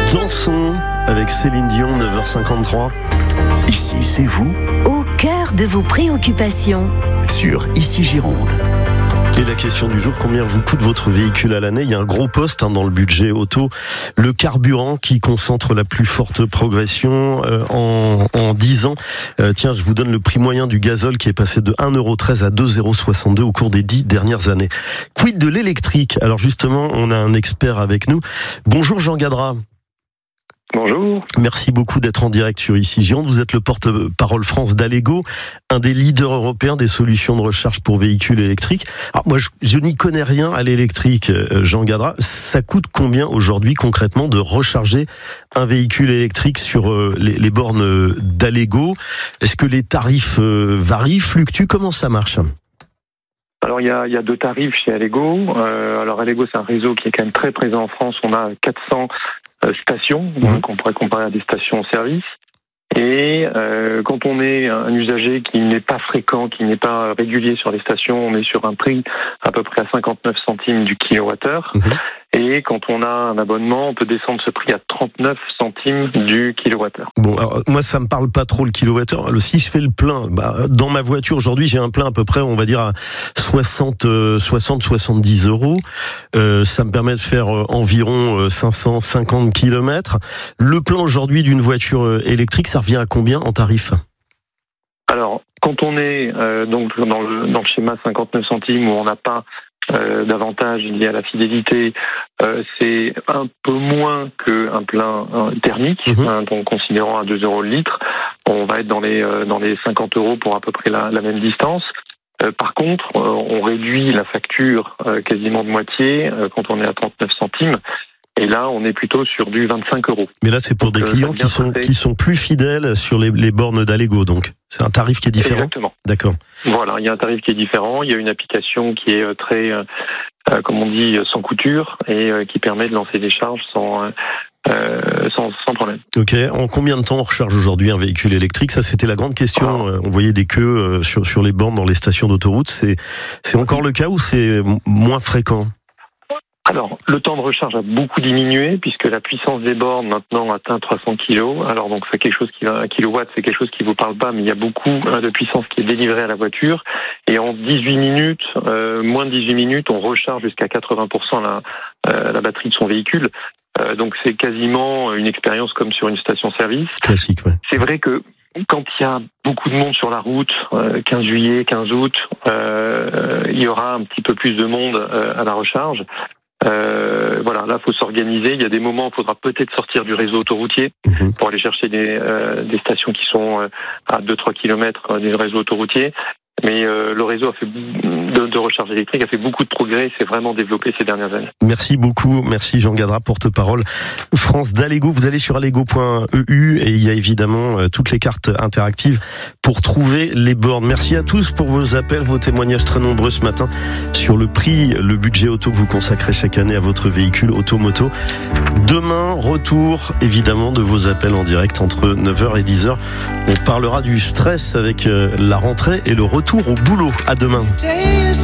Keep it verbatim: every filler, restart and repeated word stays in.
Dansons avec Céline Dion, neuf heures cinquante-trois. Ici, c'est vous, au cœur de vos préoccupations. Sur Ici Gironde. Et la question du jour, combien vous coûte votre véhicule à l'année ? Il y a un gros poste hein, dans le budget auto, le carburant qui concentre la plus forte progression euh, en, en dix ans. Euh, tiens, je vous donne le prix moyen du gazole qui est passé de un euro treize à deux euros soixante-deux au cours des dix dernières années. Quid de l'électrique ? Alors justement, on a un expert avec nous. Bonjour Jean Gadra. Bonjour. Merci beaucoup d'être en direct sur Ici Gironde. Vous êtes le porte-parole France d'Allego, un des leaders européens des solutions de recharge pour véhicules électriques. Alors moi, je, je n'y connais rien à l'électrique, Jean Gadra. Ça coûte combien aujourd'hui concrètement de recharger un véhicule électrique sur les, les bornes d'Allego ? Est-ce que les tarifs varient, fluctuent ? Comment ça marche ? Alors il y a, il y a deux tarifs chez Allego. Euh, alors Allego, c'est un réseau qui est quand même très présent en France. On a quatre cents stations, donc on pourrait comparer à des stations-service. Et euh, quand on est un usager qui n'est pas fréquent, qui n'est pas régulier sur les stations, on est sur un prix à peu près à cinquante-neuf centimes du kilowattheure. Mmh. Et quand on a un abonnement, on peut descendre ce prix à trente-neuf centimes du kilowattheure. Bon, alors, moi, ça me parle pas trop le kilowattheure. Si je fais le plein, bah, dans ma voiture aujourd'hui, j'ai un plein à peu près, on va dire à soixante, soixante-dix euros. Euh, ça me permet de faire euh, environ cinq cent cinquante kilomètres. Le plein aujourd'hui d'une voiture électrique, ça revient à combien en tarif ? Alors, quand on est euh, donc dans le, dans le schéma cinquante-neuf centimes où on n'a pas Euh, d'avantages liés à la fidélité, euh, c'est un peu moins qu'un plein euh, thermique, mmh. hein, donc considérant à deux euros le litre, on va être dans les euh, dans les cinquante euros pour à peu près la, la même distance. Euh, par contre, euh, on réduit la facture euh, quasiment de moitié euh, quand on est à trente-neuf centimes. Et là, on est plutôt sur du vingt-cinq euros. Mais là, c'est pour donc, des clients qui sont qui sont plus fidèles sur les, les bornes d'Allego, donc c'est un tarif qui est différent. Exactement. D'accord. Voilà, il y a un tarif qui est différent. Il y a une application qui est très, euh, comme on dit, sans couture et euh, qui permet de lancer des charges sans, euh, sans sans problème. Ok. En combien de temps on recharge aujourd'hui un véhicule électrique ? Ça, c'était la grande question. Ah. On voyait des queues sur sur les bornes dans les stations d'autoroute. C'est c'est encore le cas ou c'est moins fréquent ? Alors, le temps de recharge a beaucoup diminué puisque la puissance des bornes maintenant atteint trois cents kilos. Alors donc c'est quelque chose qui va un kilowatt, c'est quelque chose qui vous parle pas, mais il y a beaucoup hein, de puissance qui est délivrée à la voiture. Et en dix-huit minutes, euh, moins de dix-huit minutes, on recharge jusqu'à quatre-vingts pour cent la, euh, la batterie de son véhicule. Euh, donc c'est quasiment une expérience comme sur une station-service. Classique, ouais. C'est vrai que quand il y a beaucoup de monde sur la route, euh, quinze juillet, quinze août, euh, il y aura un petit peu plus de monde euh, à la recharge. Euh, voilà, là, faut s'organiser. Il y a des moments où il faudra peut-être sortir du réseau autoroutier mmh. pour aller chercher des, euh, des stations qui sont euh, à deux à trois kilomètres du réseau autoroutier. Mais euh, le réseau a fait de, de recharge électrique a fait beaucoup de progrès, s'est vraiment développé ces dernières années. Merci beaucoup, merci Jean Gadra, porte-parole France d'Allego. Vous allez sur allego point e u et il y a évidemment euh, toutes les cartes interactives pour trouver les bornes. Merci à tous pour vos appels, vos témoignages très nombreux ce matin sur le prix, le budget auto que vous consacrez chaque année à votre véhicule automoto. Demain, retour évidemment de vos appels en direct entre neuf heures et dix heures. On parlera du stress avec euh, la rentrée et le retour au boulot. À demain.